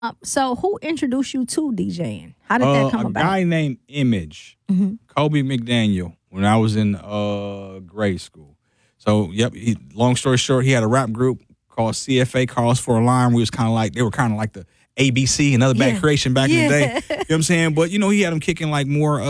So who introduced you to DJing? How did that come A about? guy named Image, Kobe McDaniel, when I was in grade school. So, long story short, he had a rap group called CFA, Calls for Alarm. They were kind of like the ABC and other bad creation back in the day. You know what I'm saying? But, he had them kicking like more,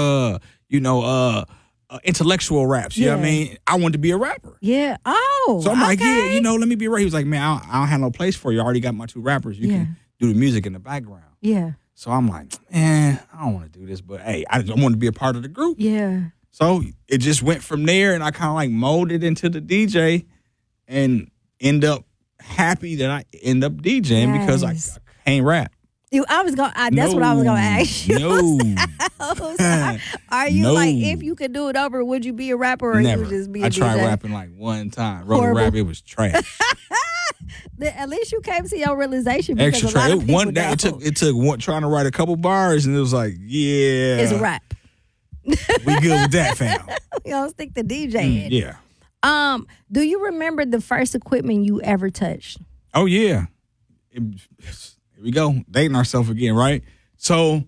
intellectual raps. You know what I mean? I wanted to be a rapper. Yeah. Oh, so I'm like, okay. let me be a rapper. He was like, man, I don't have no place for you. I already got my 2 rappers. You can do the music in the background. Yeah. So I'm like, man, I don't want to do this, but hey, I want to be a part of the group. Yeah. So it just went from there, and I kind of like molded into the DJ, and end up happy that I end up DJing because I can't rap. That's what I was gonna ask you. No. Are you like, if you could do it over, would you be a rapper or Never. you just be a I DJ? tried rapping like one time. Wrote a rap, it was trash. At least you came to your realization. Extra because a lot of people don't. It took one trying to write a couple bars, and it was like, yeah, It's a rap. We good with that, fam. We don't stick to DJing. Yeah. Do you remember the first equipment you ever touched? Oh yeah. Here we go, dating ourselves again, right? So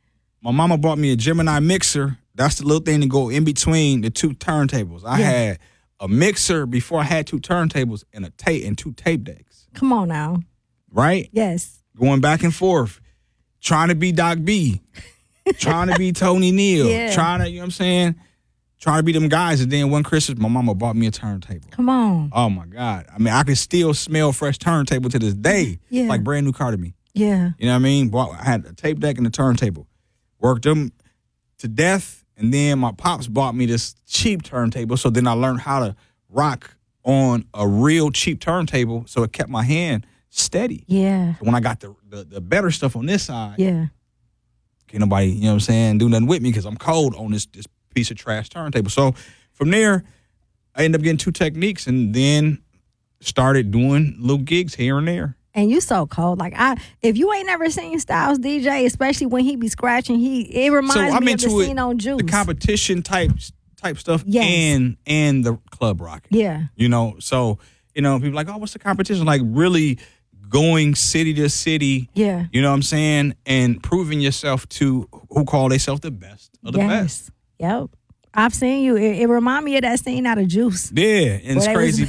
my mama bought me a Gemini mixer. That's the little thing to go in between the 2 turntables. I had a mixer before I had 2 turntables and a tape and 2 tape decks. Come on now. Right? Yes. Going back and forth, trying to be Doc B, trying to be Tony Neal, trying to, you know what I'm saying? Trying to be them guys. And then one Christmas, my mama bought me a turntable. Come on. Oh my God. I mean, I can still smell fresh turntable to this day. Yeah. Like brand new car to me. Yeah. You know what I mean? I had a tape deck and a turntable. Worked them to death. And then my pops bought me this cheap turntable. So then I learned how to rock on a real cheap turntable. So it kept my hand steady. Yeah. So when I got the better stuff on this side, can't nobody, you know what I'm saying, do nothing with me because I'm cold on this piece of trash turntable. So from there, I ended up getting 2 techniques and then started doing little gigs here and there. And you so cold. Like if you ain't never seen Styles DJ, especially when he be scratching, it reminds me of the scene on Juice. The competition type stuff and the club rocking. Yeah. So, people like, oh, what's the competition? Like really going city to city. Yeah. You know what I'm saying? And proving yourself to who call themselves the best of the best. Yep. I've seen you. It remind me of that scene out of Juice. Yeah, and it's crazy.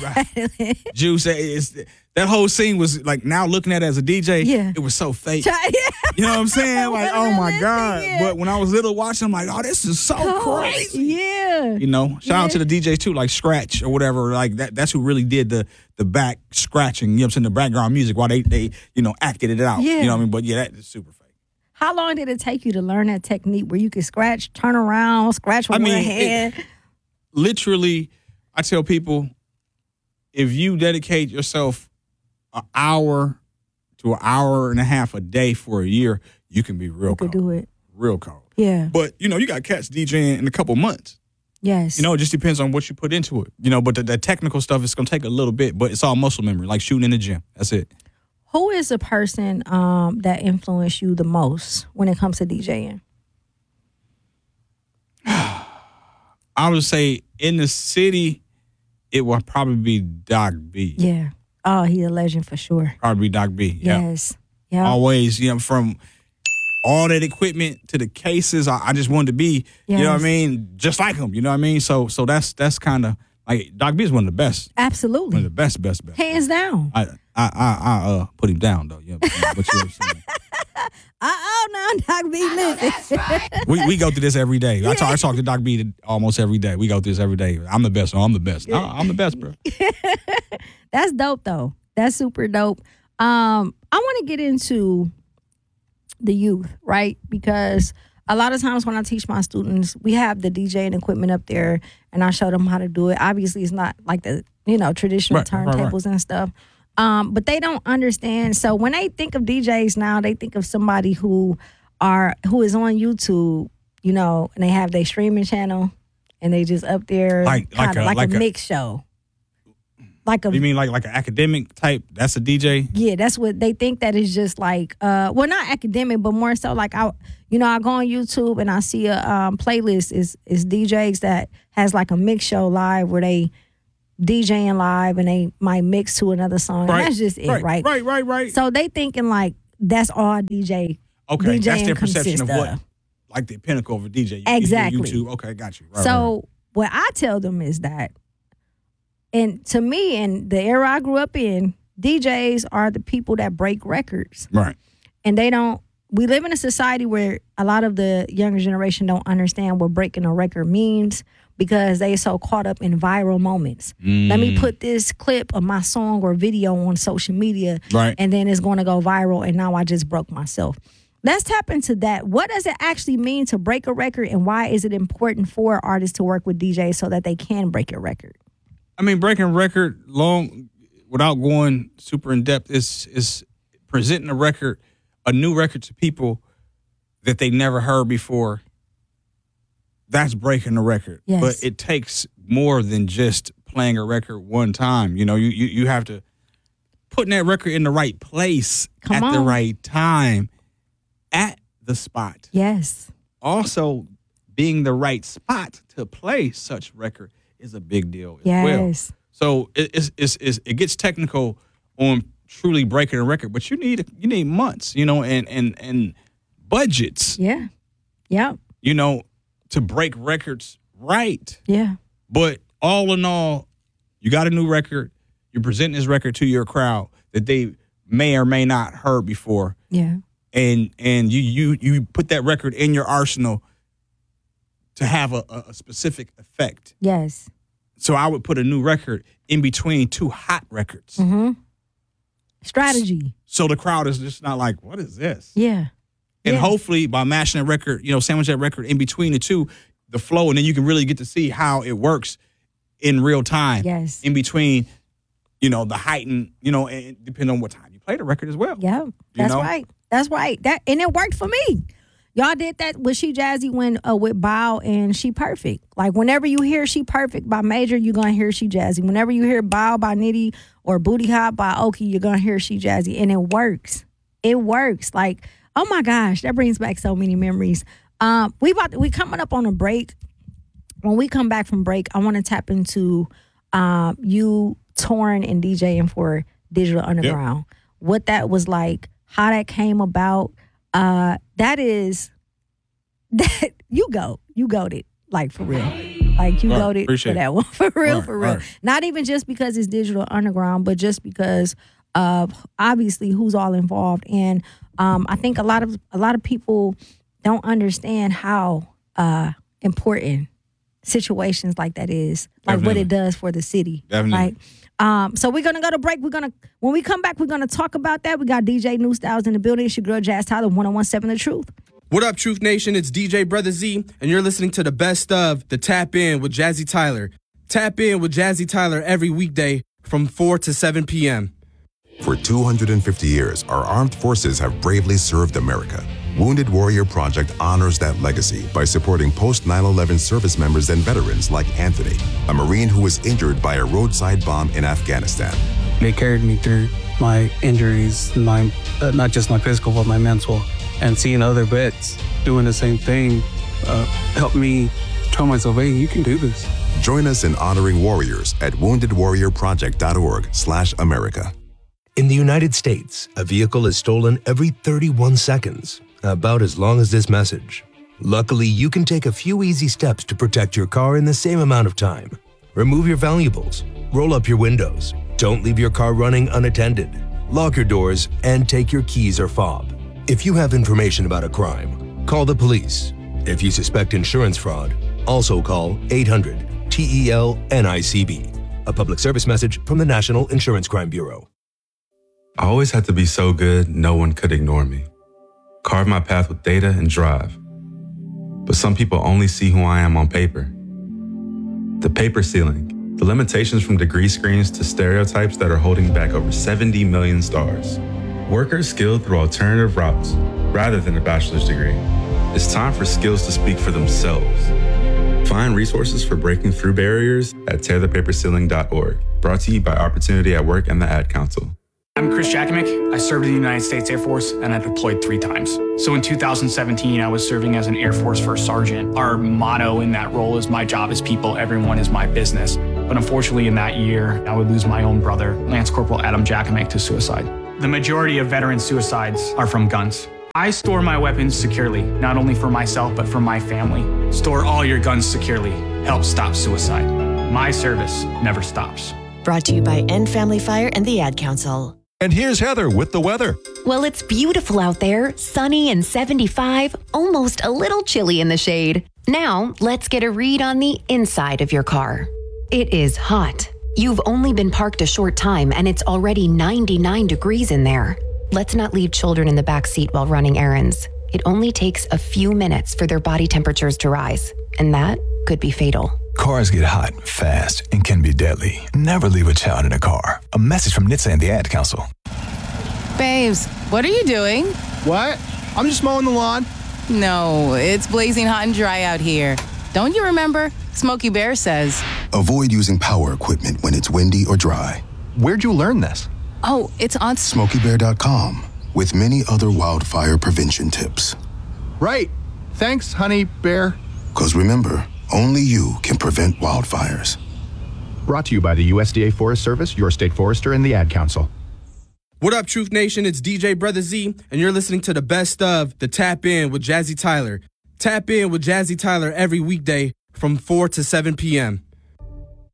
Juice, that whole scene was like, now looking at it as a DJ, it was so fake. You know what I'm saying? Like, oh my God. But when I was little watching, I'm like, oh, this is so crazy. Yeah. Shout out to the DJs too, like Scratch or whatever. Like that's who really did the back scratching, you know what I'm saying, the background music while they acted it out. Yeah. You know what I mean? But yeah, that is super fake. How long did it take you to learn that technique where you could scratch, turn around, scratch with one hand? Literally, I tell people, if you dedicate yourself an hour to an hour and a half a day for a year, you can be real cold. You could do it. Real cold. Yeah. But, you got cats DJing in a couple months. Yes. It just depends on what you put into it. But the technical stuff is going to take a little bit, but it's all muscle memory, like shooting in the gym. That's it. Who is the person that influenced you the most when it comes to DJing? I would say in the city, it would probably be Doc B. Yeah. Oh, he's a legend for sure. Probably Doc B. Yes. Yeah. Always, from all that equipment to the cases, I just wanted to be, you know what I mean, just like him. You know what I mean? So that's kind of like Doc B is one of the best. Absolutely. One of the best. Hands down. I put him down though. You know what I'm saying? Now Doc B, listen. we go through this every day. I talk to Doc B almost every day. We go through this every day. I'm the best. I'm the best. I'm the best, bro. That's dope though. That's super dope. I want to get into the youth, right? Because a lot of times when I teach my students, we have the DJing equipment up there and I show them how to do it. Obviously, it's not like the, traditional turntables and stuff. But they don't understand. So when they think of DJs now, they think of somebody who is on YouTube, and they have their streaming channel and they just up there like a mix show. You mean like an academic type? That's a DJ? Yeah, that's what they think. That is just like not academic, but more so like I go on YouTube and I see a playlist is DJs that has like a mix show live where they DJing live and they might mix to another song. Right. And that's just it, right? Right. So they thinking like that's all DJ. Okay, DJing that's their perception of consists what, like the pinnacle of a DJ. Exactly. YouTube. Okay, got you. Right, So what I tell them is that, and to me, in the era I grew up in, DJs are the people that break records. right. And they don't. We live in a society where a lot of the younger generation don't understand what breaking a record means because they so caught up in viral moments. Let me put this clip of my song or video on social media, Right. and then it's going to go viral, and now I just broke myself. Let's tap into that. What does it actually mean to break a record, and why is it important for artists to work with DJs so that they can break a record? I mean, breaking a record long without going super in depth is presenting a new record to people that they never heard before. That's breaking a record. Yes. But it takes more than just playing a record one time. You know, you have to putting that record in the right place at the right time at the spot. Yes. Also, being the right spot to play such record is a big deal as well. Yes. So it gets technical on truly breaking a record, but you need months, and budgets, Yeah. to break records right. Yeah. But all in all, you got a new record. You're presenting this record to your crowd that they may or may not heard before, Yeah. and you put that record in your arsenal to have a specific effect. Yes. So I would put a new record in between two hot records. Mm-hmm. Strategy. So the crowd is just not like, what is this? Yeah. And Yeah. hopefully by mashing that record, sandwich that record in between the two, the flow, and then you can really get to see how it works in real time. Yes. In between, the heightened, and depending on what time you play the record as well. Yeah. That's know? right. That's right. And it worked for me. Y'all did that with She Jazzy with Bow and She Perfect. Like whenever you hear She Perfect by Major, you're gonna hear She Jazzy. Whenever you hear Bow by Nitty or Booty Hop by Oki, you're gonna hear She Jazzy. And it works. It works. Like, oh my gosh, that brings back so many memories. We coming up on a break. When we come back from break, I want to tap into you touring and DJing for Digital Underground. Yep. What that was like, how that came about. You goated, like for real. Like you goated for that one. For real. Right. Not even just because it's Digital Underground, but just because of obviously who's all involved. And I think a lot of people don't understand how important situations like that is. Like Definitely. What it does for the city. Definitely. Right? So we're gonna go to break. When we come back, we're gonna talk about that. We got DJ New Styles in the building. It's your girl Jazz Tyler, 101.7 The Truth. What up, Truth Nation? It's DJ Brother Z, and you're listening to the best of the Tap In with Jazzy Tyler. Tap In with Jazzy Tyler every weekday from 4 to 7 p.m. For 250 years, our armed forces have bravely served America. Wounded Warrior Project honors that legacy by supporting post-9/11 service members and veterans like Anthony, a Marine who was injured by a roadside bomb in Afghanistan. They carried me through my injuries, not just my physical, but my mental. And seeing other vets doing the same thing helped me tell myself, hey, you can do this. Join us in honoring warriors at woundedwarriorproject.org/America. In the United States, a vehicle is stolen every 31 seconds, about as long as this message. Luckily, you can take a few easy steps to protect your car in the same amount of time. Remove your valuables, roll up your windows, don't leave your car running unattended, lock your doors, and take your keys or fob. If you have information about a crime, call the police. If you suspect insurance fraud, also call 800-TEL-NICB. A public service message from the National Insurance Crime Bureau. I always had to be so good, no one could ignore me. Carve my path with data and drive. But some people only see who I am on paper. The paper ceiling, the limitations from degree screens to stereotypes that are holding back over 70 million stars. Workers skilled through alternative routes rather than a bachelor's degree. It's time for skills to speak for themselves. Find resources for breaking through barriers at tearthepaperceiling.org. Brought to you by Opportunity at Work and the Ad Council. I'm Chris Jakimick. I served in the United States Air Force and I deployed 3 times. So in 2017, I was serving as an Air Force First Sergeant. Our motto in that role is my job is people, everyone is my business. But unfortunately in that year, I would lose my own brother, Lance Corporal Adam Jakimick, to suicide. The majority of veteran suicides are from guns. I store my weapons securely, not only for myself, but for my family. Store all your guns securely. Help stop suicide. My service never stops. Brought to you by End Family Fire and the Ad Council. And here's Heather with the weather. Well, it's beautiful out there, sunny and 75, almost a little chilly in the shade. Now, let's get a read on the inside of your car. It is hot. You've only been parked a short time and it's already 99 degrees in there. Let's not leave children in the back seat while running errands. It only takes a few minutes for their body temperatures to rise, and that could be fatal. Cars get hot, fast, and can be deadly. Never leave a child in a car. A message from NHTSA and the Ad Council. Babes, what are you doing? What? I'm just mowing the lawn. No, it's blazing hot and dry out here. Don't you remember? Smokey Bear says. Avoid using power equipment when it's windy or dry. Where'd you learn this? Oh, it's on SmokeyBear.com with many other wildfire prevention tips. Right. Thanks, honey bear. 'Cause remember, only you can prevent wildfires. Brought to you by the USDA Forest Service, your state forester, and the Ad Council. What up, Truth Nation? It's DJ Brother Z, and you're listening to the best of the Tap In with Jazzy Tyler. Tap in with Jazzy Tyler every weekday from 4 to 7 p.m.